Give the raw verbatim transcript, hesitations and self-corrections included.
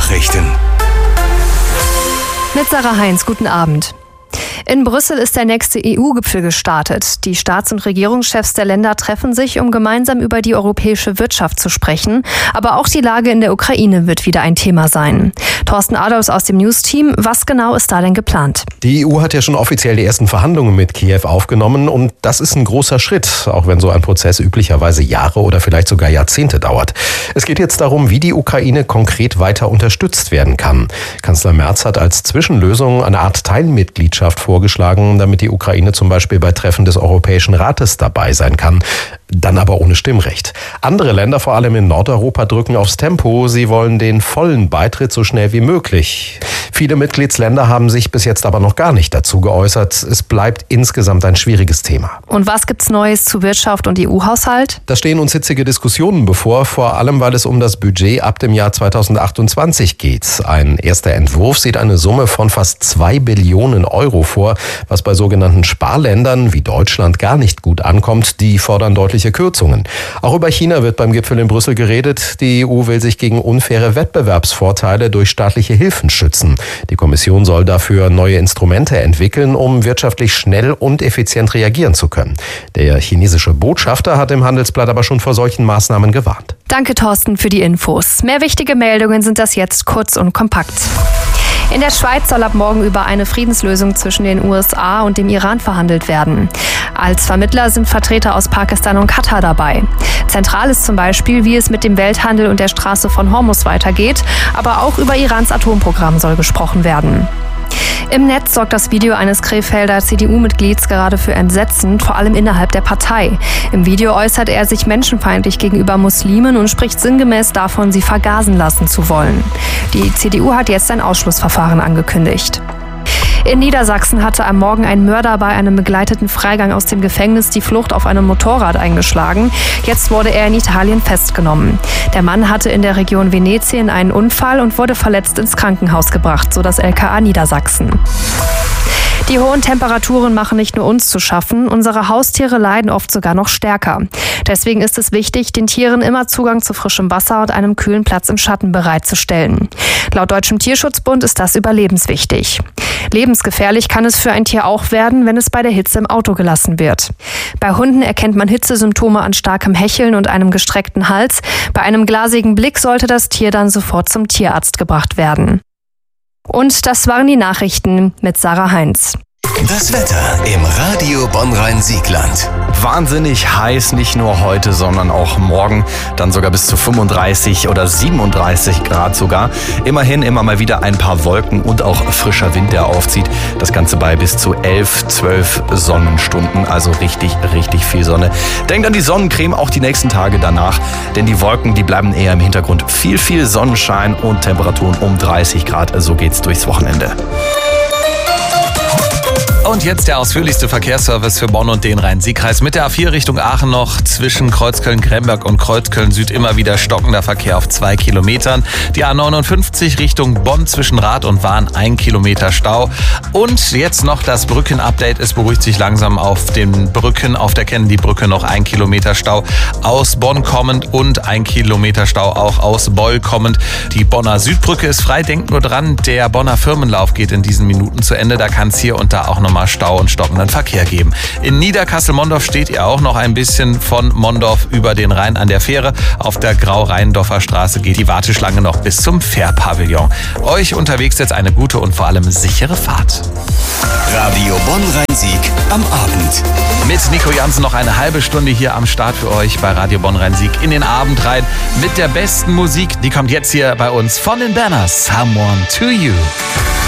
Nachrichten. Mit Sarah Heinz, guten Abend. In Brüssel ist der nächste E U-Gipfel gestartet. Die Staats- und Regierungschefs der Länder treffen sich, um gemeinsam über die europäische Wirtschaft zu sprechen. Aber auch die Lage in der Ukraine wird wieder ein Thema sein. Thorsten Adolfs aus dem News-Team, was genau ist da denn geplant? Die E U hat ja schon offiziell die ersten Verhandlungen mit Kiew aufgenommen und das ist ein großer Schritt, auch wenn so ein Prozess üblicherweise Jahre oder vielleicht sogar Jahrzehnte dauert. Es geht jetzt darum, wie die Ukraine konkret weiter unterstützt werden kann. Kanzler Merz hat als Zwischenlösung eine Art Teilmitgliedschaft vorgeschlagen, damit die Ukraine zum Beispiel bei Treffen des Europäischen Rates dabei sein kann. Dann aber ohne Stimmrecht. Andere Länder, vor allem in Nordeuropa, drücken aufs Tempo. Sie wollen den vollen Beitritt so schnell wie möglich. Viele Mitgliedsländer haben sich bis jetzt aber noch gar nicht dazu geäußert. Es bleibt insgesamt ein schwieriges Thema. Und was gibt's Neues zu Wirtschaft und E U-Haushalt? Da stehen uns hitzige Diskussionen bevor, vor allem weil es um das Budget ab dem Jahr zweitausendachtundzwanzig geht. Ein erster Entwurf sieht eine Summe von fast zwei Billionen Euro vor, was bei sogenannten Sparländern wie Deutschland gar nicht gut ankommt. Die fordern deutliche Kürzungen. Auch über China wird beim Gipfel in Brüssel geredet. Die E U will sich gegen unfaire Wettbewerbsvorteile durch staatliche Hilfen schützen. Die Kommission soll dafür neue Instrumente entwickeln, um wirtschaftlich schnell und effizient reagieren zu können. Der chinesische Botschafter hat im Handelsblatt aber schon vor solchen Maßnahmen gewarnt. Danke, Thorsten, für die Infos. Mehr wichtige Meldungen sind das jetzt kurz und kompakt. In der Schweiz soll ab morgen über eine Friedenslösung zwischen den U S A und dem Iran verhandelt werden. Als Vermittler sind Vertreter aus Pakistan und Katar dabei. Zentral ist zum Beispiel, wie es mit dem Welthandel und der Straße von Hormuz weitergeht, aber auch über Irans Atomprogramm soll gesprochen werden. Im Netz sorgt das Video eines Krefelder C D U-Mitglieds gerade für Entsetzen, vor allem innerhalb der Partei. Im Video äußert er sich menschenfeindlich gegenüber Muslimen und spricht sinngemäß davon, sie vergasen lassen zu wollen. Die C D U hat jetzt ein Ausschlussverfahren angekündigt. In Niedersachsen hatte am Morgen ein Mörder bei einem begleiteten Freigang aus dem Gefängnis die Flucht auf einem Motorrad eingeschlagen. Jetzt wurde er in Italien festgenommen. Der Mann hatte in der Region Venetien einen Unfall und wurde verletzt ins Krankenhaus gebracht, so das L K A Niedersachsen. Die hohen Temperaturen machen nicht nur uns zu schaffen, unsere Haustiere leiden oft sogar noch stärker. Deswegen ist es wichtig, den Tieren immer Zugang zu frischem Wasser und einem kühlen Platz im Schatten bereitzustellen. Laut Deutschem Tierschutzbund ist das überlebenswichtig. Lebensgefährlich kann es für ein Tier auch werden, wenn es bei der Hitze im Auto gelassen wird. Bei Hunden erkennt man Hitzesymptome an starkem Hecheln und einem gestreckten Hals. Bei einem glasigen Blick sollte das Tier dann sofort zum Tierarzt gebracht werden. Und das waren die Nachrichten mit Sarah Heinz. Das Wetter im Radio Bonn-Rhein-Siegland. Wahnsinnig heiß, nicht nur heute, sondern auch morgen. Dann sogar bis zu fünfunddreißig oder siebenunddreißig Grad sogar. Immerhin immer mal wieder ein paar Wolken und auch frischer Wind, der aufzieht. Das Ganze bei bis zu elf, zwölf Sonnenstunden. Also richtig, richtig viel Sonne. Denkt an die Sonnencreme auch die nächsten Tage danach. Denn die Wolken, die bleiben eher im Hintergrund. Viel, viel Sonnenschein und Temperaturen um dreißig Grad. So geht's durchs Wochenende. Und jetzt der ausführlichste Verkehrsservice für Bonn und den Rhein-Sieg-Kreis. Mit der A vier Richtung Aachen noch zwischen Kreuzköln-Kremberg und Kreuzköln-Süd immer wieder stockender Verkehr auf zwei Kilometern. Die A neunundfünfzig Richtung Bonn zwischen Rath und Wahn ein Kilometer Stau. Und jetzt noch das Brücken-Update. Es beruhigt sich langsam auf den Brücken. Auf der Kennedy-Brücke noch ein Kilometer Stau aus Bonn kommend und ein Kilometer Stau auch aus Beul kommend. Die Bonner Südbrücke ist frei. Denkt nur dran, der Bonner Firmenlauf geht in diesen Minuten zu Ende. Da kann es hier und da auch noch mal Stau und stockenden Verkehr geben. In Niederkassel-Mondorf steht ihr auch noch ein bisschen von Mondorf über den Rhein an der Fähre. Auf der Grau-Rheindorfer Straße geht die Warteschlange noch bis zum Fährpavillon. Euch unterwegs jetzt eine gute und vor allem sichere Fahrt. Radio Bonn-Rhein-Sieg am Abend. Mit Nico Jansen noch eine halbe Stunde hier am Start für euch bei Radio Bonn-Rhein-Sieg in den Abend rein mit der besten Musik. Die kommt jetzt hier bei uns von den Banners. Someone to You.